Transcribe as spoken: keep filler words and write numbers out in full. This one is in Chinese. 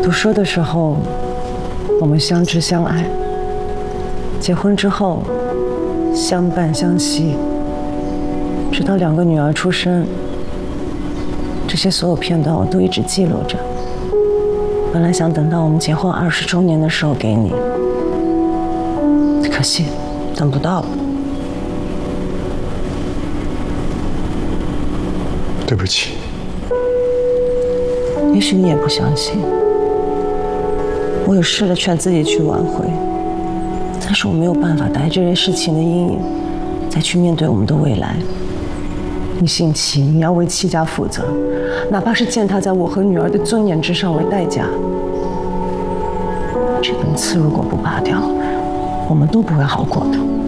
读书的时候，我们相知相爱；结婚之后，相伴相惜。直到两个女儿出生，这些所有片段我都一直记录着。本来想等到我们结婚二十周年的时候给你，可惜等不到了。 对不起。 也许你也不相信，我也试了劝自己去挽回，但是我没有办法带着这件事情的阴影，再去面对我们的未来。你姓戚，你要为戚家负责，哪怕是践踏在我和女儿的尊严之上为代价。这根刺如果不拔掉，我们都不会好过的。